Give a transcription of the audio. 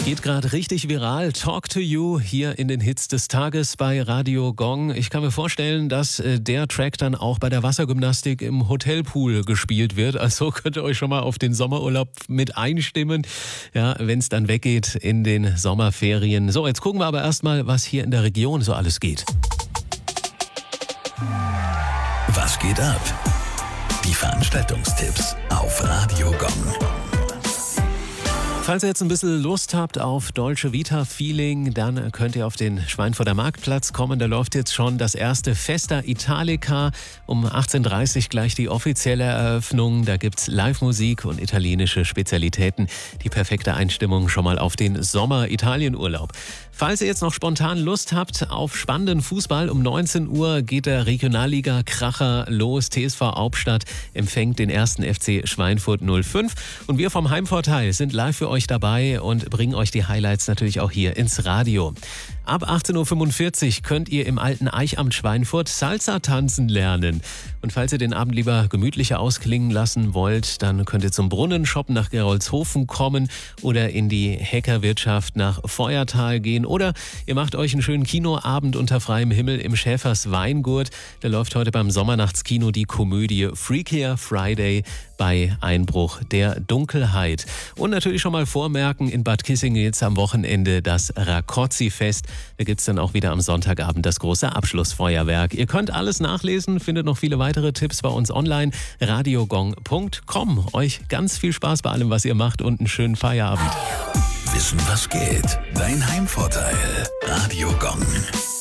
Geht gerade richtig viral. Talk to You hier in den Hits des Tages bei Radio Gong. Ich kann mir vorstellen, dass der Track dann auch bei der Wassergymnastik im Hotelpool gespielt wird. Also könnt ihr euch schon mal auf den Sommerurlaub mit einstimmen, ja, wenn es dann weggeht in den Sommerferien. So, jetzt gucken wir aber erstmal, was hier in der Region so alles geht. Was geht ab? Die Veranstaltungstipps auf Radio Gong. Falls ihr jetzt ein bisschen Lust habt auf Dolce Vita Feeling, dann könnt ihr auf den Schweinfurter Marktplatz kommen. Da läuft jetzt schon das erste Festa Italica. Um 18:30 Uhr gleich die offizielle Eröffnung. Da gibt's Live-Musik und italienische Spezialitäten. Die perfekte Einstimmung schon mal auf den Sommer-Italien-Urlaub. Falls ihr jetzt noch spontan Lust habt auf spannenden Fußball, um 19 Uhr geht der Regionalliga-Kracher los. TSV Hauptstadt empfängt den ersten FC Schweinfurt 05. Und wir vom Heimvorteil sind live für euch dabei und bringen euch die Highlights natürlich auch hier ins Radio. Ab 18:45 Uhr könnt ihr im alten Eichamt Schweinfurt Salsa tanzen lernen. Und falls ihr den Abend lieber gemütlicher ausklingen lassen wollt, dann könnt ihr zum Brunnenshop nach Gerolzhofen kommen oder in die Heckerwirtschaft nach Feuertal gehen. Oder ihr macht euch einen schönen Kinoabend unter freiem Himmel im Schäfers Weingurt. Da läuft heute beim Sommernachtskino die Komödie Freakier Friday bei Einbruch der Dunkelheit. Und natürlich schon mal vormerken, in Bad Kissingen jetzt am Wochenende das Rakozzi-Fest. Da gibt es dann auch wieder am Sonntagabend das große Abschlussfeuerwerk. Ihr könnt alles nachlesen, findet noch viele weitere Tipps bei uns online, radiogong.com. Euch ganz viel Spaß bei allem, was ihr macht und einen schönen Feierabend. Wissen, was geht? Dein Heimvorteil. Radio Gong.